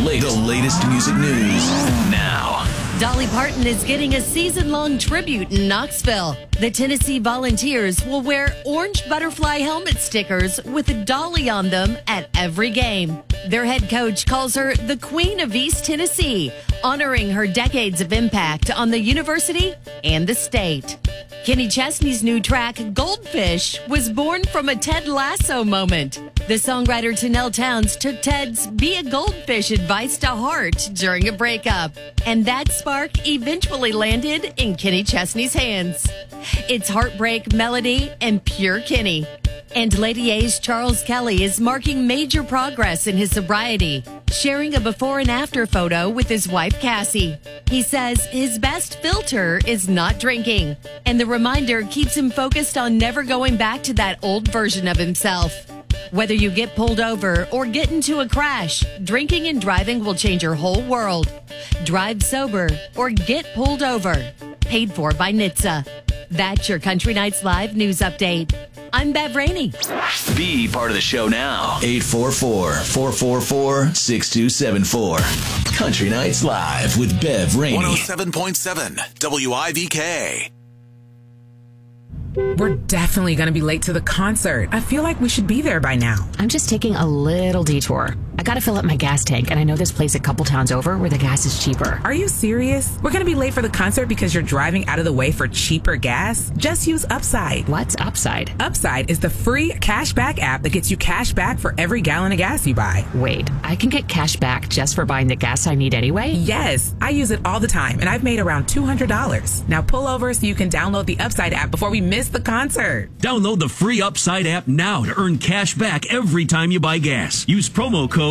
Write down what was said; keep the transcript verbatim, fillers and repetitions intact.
latest, the latest music news now. Dolly Parton is getting a season-long tribute in Knoxville. The Tennessee Volunteers will wear orange butterfly helmet stickers with Dolly on them at every game. Their head coach calls her the Queen of East Tennessee, honoring her decades of impact on the university and the state. Kenny Chesney's new track, Goldfish, was born from a Ted Lasso moment. The songwriter Tanel Towns took Ted's Be a Goldfish advice to heart during a breakup. And that spark eventually landed in Kenny Chesney's hands. It's heartbreak, melody, and pure Kenny. And Lady A's Charles Kelly is marking major progress in his sobriety, sharing a before and after photo with his wife, Cassie. He says his best filter is not drinking, and the reminder keeps him focused on never going back to that old version of himself. Whether you get pulled over or get into a crash, drinking and driving will change your whole world. Drive sober or get pulled over. Paid for by N H T S A. That's your Country Nights Live news update. I'm Bev Rainey. Be part of the show now. eight four four, four four four, six two seven four. Country Nights Live with Bev Rainey. one oh seven point seven W I V K. We're definitely going to be late to the concert. I feel like we should be there by now. I'm just taking a little detour. I gotta fill up my gas tank, and I know this place a couple towns over where the gas is cheaper. Are you serious? We're gonna be late for the concert because you're driving out of the way for cheaper gas? Just use Upside. What's Upside? Upside is the free cashback app that gets you cash back for every gallon of gas you buy. Wait, I can get cash back just for buying the gas I need anyway? Yes, I use it all the time, and I've made around two hundred dollars. Now pull over so you can download the Upside app before we miss the concert. Download the free Upside app now to earn cash back every time you buy gas. Use promo code